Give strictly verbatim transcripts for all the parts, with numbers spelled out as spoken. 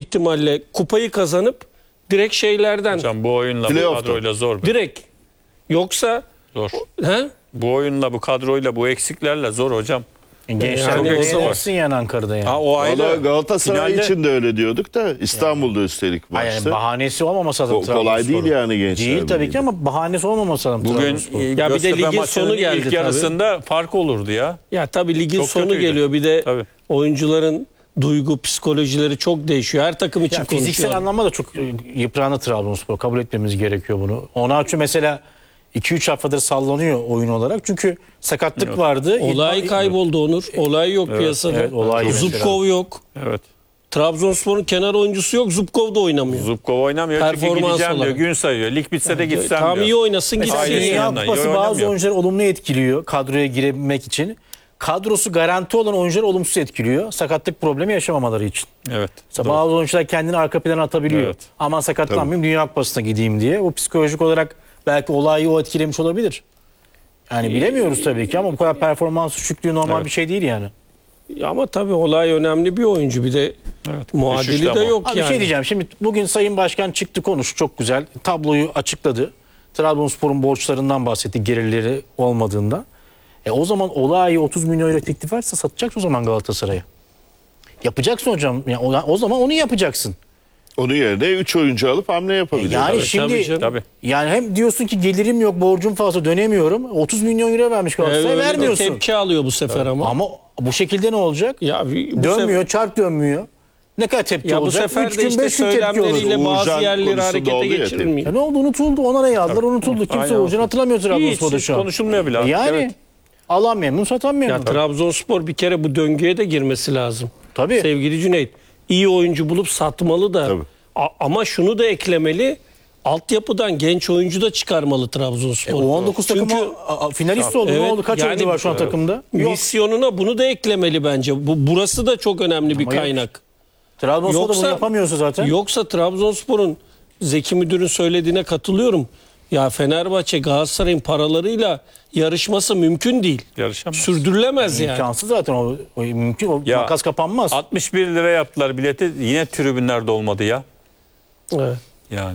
ihtimalle kupayı kazanıp direkt şeylerden. Hocam bu oyunla bu kadroyla zor. Direkt. Yoksa zor. He? Bu oyunla bu kadroyla bu eksiklerle zor hocam. Gençler Yani yani o olsun yani Ankara'da yani. Ha, o ayrı. Valla Galatasaray Finalde- için de öyle diyorduk da İstanbul'da üstelik Hayır, maçta. bahanesi olmaması lazım. Ko- kolay Trabzonspor'un. değil yani Gençler Değil tabii Birliği. ki ama bahanesi olmaması lazım. Bugün Trabzonspor'un. e, Ya bir de Göztepe ligin maçının sonu geldi ilk tabii. yarısında fark olurdu ya. ya tabii ligin Çok sonu kötüydü. geliyor. Bir de Tabii. oyuncuların duygu, psikolojileri çok değişiyor. Her takım için Ya fiziksel konuşuyorum. anlamda da çok e, yıprandı Trabzonspor. Kabul etmemiz gerekiyor bunu. Onaçu mesela iki üç haftadır sallanıyor oyun olarak. Çünkü sakatlık vardı. Olay kayboldu Onur. Olay yok piyasada. evet, olay mesela. Zubkov yok. Evet. Trabzonspor'un kenar oyuncusu yok. Zubkov da oynamıyor. Zubkov oynamıyor çünkü Performans gideceğim olarak. diyor. Gün sayıyor. Lig bitse de gitsem Tam diyor. iyi oynasın gitsin. Mesela Aynen. Dünya yanına, Kupası yo- bazı oynamıyor. oyuncuları olumlu etkiliyor kadroya girebilmek için. Kadrosu garanti olan oyuncuları olumsuz etkiliyor. Sakatlık problemi yaşamamaları için. Evet. Mesela doğru. bazı oyuncular kendini arka plana atabiliyor. Evet. Aman sakatlanmayayım Dünya Kupası'na gideyim diye. O psikolojik olarak belki olayı o etkilemiş olabilir. Yani bilemiyoruz tabii ki ama bu kadar performans düşüklüğü normal Evet. bir şey değil yani. Ama tabii olay önemli bir oyuncu. Bir de Evet. muadili Düşüşte de ama. yok Abi bir yani. şey diyeceğim. Şimdi bugün Sayın Başkan çıktı konuştu çok güzel. Tabloyu açıkladı. Trabzonspor'un borçlarından bahsetti gelirleri olmadığında. E o zaman Olağay'ı otuz milyon euro teklif varsa satacaksın o zaman Galatasaray'a. Yapacaksın hocam. Yani o, o zaman onu yapacaksın. Onun yerine üç oyuncu alıp hamle yapabilir. Yani tabii, şimdi tabii canım. Tabii. yani hem diyorsun ki gelirim yok, borcum fazla dönemiyorum. otuz milyon euro vermiş Ee, Galatasaray öyle de vermiyorsun. tepki alıyor bu sefer ama. Ama bu şekilde ne olacak? Ya bu Dönmüyor, sefer, çark dönmüyor. Ne kadar tepki ya bu olacak? sefer Üç de gün, işte beş gün tepki olur. söylemleriyle bazı Uğurcan yerleri konusunda harekete oldu ya geçirilmiyor. Ya ne oldu? Unutuldu. Ona ne yazdılar? Unutuldu. Kimse Aynen. olacağını hatırlamıyor Trabzonspor'da Hiç şu an. konuşulmuyor bile. abi. Yani Evet. alan memnun, satan memnun. Ya Trabzonspor bir kere bu döngüye de girmesi lazım. Tabii. Sevgili Cüneyt, iyi oyuncu bulup satmalı da. Tabii. A- ama şunu da eklemeli. Altyapıdan genç oyuncu da çıkarmalı Trabzonspor. E, o on dokuz Çünkü takımı a- a- finalist oldu. Evet, ne oldu? Kaç yani- oyuncu var şu an takımda? Yok. misyonuna bunu da eklemeli bence. Bu burası da çok önemli bir Ama yok. kaynak. Trabzonspor da bunu Yoksa- yapamıyorsa zaten. Yoksa Trabzonspor'un Zeki Müdür'ün söylediğine katılıyorum. Ya Fenerbahçe Galatasaray'ın paralarıyla yarışması mümkün değil. Yarışamaz. Sürdürülemez yani. İmkansız zaten o, o mümkün. O Ya, makas kapanmaz. altmış bir lira yaptılar bileti. Yine tribünlerde olmadı ya. Evet. Yani.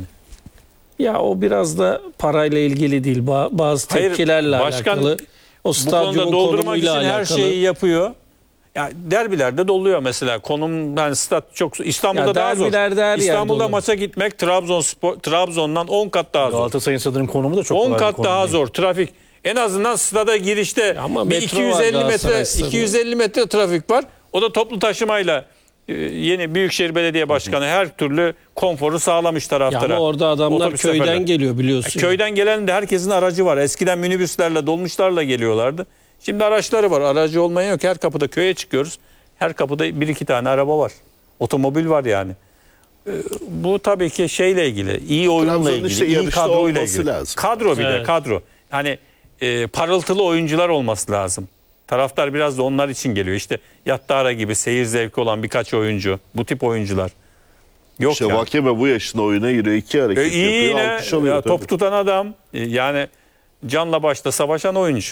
Ya o biraz da parayla ilgili değil. Ba- Bazı Hayır, tepkilerle başkan alakalı. O Bu konuda stadyumun doldurmak için konumuyla her alakalı. şeyi yapıyor. Ya derbilerde doluyor mesela. Konum ben stat çok İstanbul'da Ya daha zor. derbilerde her yer İstanbul'da dolu. maça gitmek Trabzonspor Trabzon'dan on kat daha zor. Galatasaray'ın stadının konumu da çok on kolay bir kat konum daha değil. zor. Trafik en azından stada girişte Ama bir metro iki yüz var elli metre Galatasaray stadında. iki yüz elli metre trafik var. O da toplu taşımayla e, yeni Büyükşehir Belediye Başkanı her türlü konforu sağlamış Ya taraftara. ama orada adamlar Otobüs köyden seferler. geliyor biliyorsun. Köyden gelen de herkesin aracı var. Eskiden minibüslerle, dolmuşlarla geliyorlardı. Şimdi araçları var. Aracı olmayan yok. Her kapıda köye çıkıyoruz. Her kapıda bir iki tane araba var. Otomobil var yani. Ee, Bu tabii ki şeyle ilgili, iyi oyunla Trabzon'un ilgili, işte iyi yarışta kadroyla olması ilgili. lazım. Kadro bir de Evet. kadro. Hani e, parıltılı oyuncular olması lazım. Taraftar biraz da onlar için geliyor. İşte Yattara gibi seyir zevki olan birkaç oyuncu. Bu tip oyuncular. Yok İşte ya. Vakeme bu yaşında oyuna giriyor. iki hareket E, iyi yapıyor. yine Alkış alıyor ya, tabii. top tutan adam. E, yani canla başla savaşan oyuncu.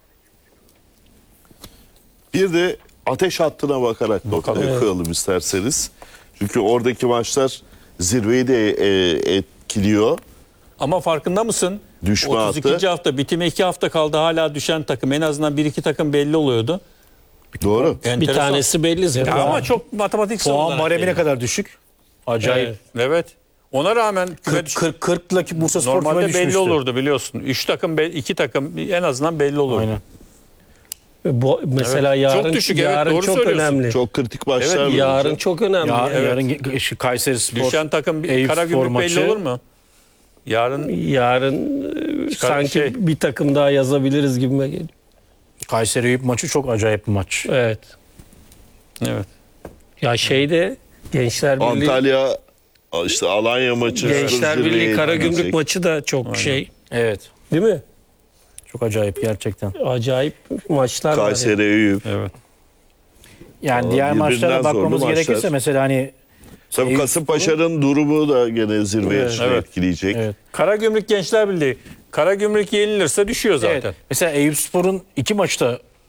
Bir de ateş hattına bakarak noktaya koyalım isterseniz. Çünkü oradaki maçlar zirveyi de e, etkiliyor. Ama farkında mısın? Düşme otuz ikinci hattı. hafta bitime iki hafta kaldı, hala düşen takım. En azından bir iki takım belli oluyordu. Doğru. Bir Enteresan. tanesi belli zaten. Ya ama çok matematiksel Puan olarak baremi ne belli. kadar düşük? Acayip. Evet. Evet. Ona rağmen küme kırk düş- kırk kırk'la Bursa Spor küme normalde belli düşmüştü. olurdu biliyorsun. Üç takım, be- iki takım en azından belli olurdu. Aynen. Bu, mesela Evet. yarın, Çok düşük, evet, yarın doğru çok söylüyorsun. önemli. Çok kritik maçlar. Evet, var Yarın hocam. çok önemli. Ya, Evet. Yarın ge- şu Kayseri Spor. Düşen takım bir Eyüp Karagümrük Spor belli maçı. olur mu? Yarın Yarın e, Çıkar- sanki şey- bir takım daha yazabiliriz gibime geliyor. Kayseri Eyüp maçı çok acayip bir maç. Evet. evet. Ya şeyde Gençler Birliği Antalya işte Alanya maçı. Gençler zirveye Birliği Karagümrük gidecek. maçı da çok şey. Evet. Değil mi? Çok acayip gerçekten. Acayip maçlar var. Kayseri Eyüp. Evet. Yani Aa, diğer birbirinden maçlara bakmamız zorlu gerekirse maçlar. mesela hani Tabii Eyüp Kasımpaşa'nın durumu da gene zirve Evet. yarışını Evet. etkileyecek. Evet. Karagümrük Gençler Birliği. Karagümrük yenilirse düşüyor zaten. Evet. Mesela Eyüp Spor'un iki maçta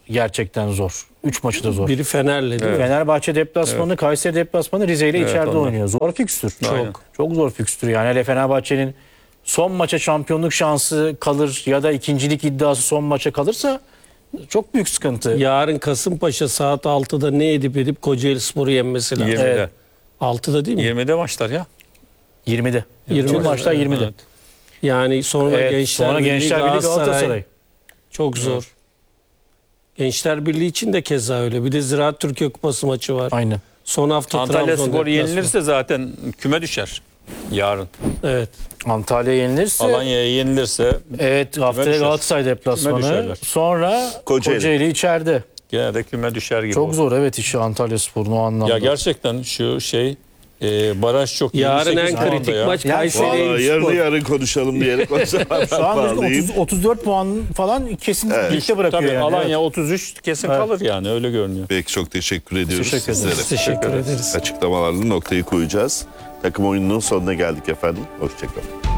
gerçekten zor. Üç maçı da zor. Biri Fener'le değil mi? Fenerbahçe deplasmanı, Kayseri deplasmanı, Rize ile Evet, içeride onlar. oynuyor. Zor fikstür. Aynen. Çok. Çok zor fikstür yani. Hele Fenerbahçe'nin son maça şampiyonluk şansı kalır ya da ikincilik iddiası son maça kalırsa çok büyük sıkıntı. Yarın Kasımpaşa saat altıda ne edip edip Kocaelispor'u yenmesi lazım. yirmide. Evet. altıda değil mi? yirmide maçlar ya. yirmide. yirmi. Tüm maçlar yirmide. Evet. Yani sonra Evet, Gençler, sonra Birliği, Gençler Birliği Galatasaray. Galatasaray. Çok zor. Gençler Birliği için de keza öyle. Bir de Ziraat Türkiye Kupası maçı var. Aynen. Son hafta Antalya Trabzon Spor deplasmanı. yenilirse zaten küme düşer yarın. Evet. Antalya yenilirse Alanya'ya yenilirse evet haftaya düşer. Galatasaray Küme deplasmanı. düşerler. Sonra Kocaeli. Kocaeli. içeride. gene de küme düşer gibi. Çok olur. zor evet işi Antalya Spor'un o anlamda. Ya gerçekten şu şey e, baraj çok Yarın yirmi en sekiz puanda kritik ya. maç Yani Kayseri Vallahi Eyüp yarın Spor. yarın konuşalım diyerek o zaman Şu an bağlayayım. otuz, otuz dört puan falan kesin Evet. ligde bırakıyor Tabii yani. Alanya Evet. otuz üç kesin Evet. kalır yani öyle görünüyor. Peki çok teşekkür ediyoruz Teşekkür ederiz. sizlere. Teşekkür ederiz. Açıklamalarla noktayı koyacağız. Takım oyununun sonuna geldik efendim. Hoşçakalın.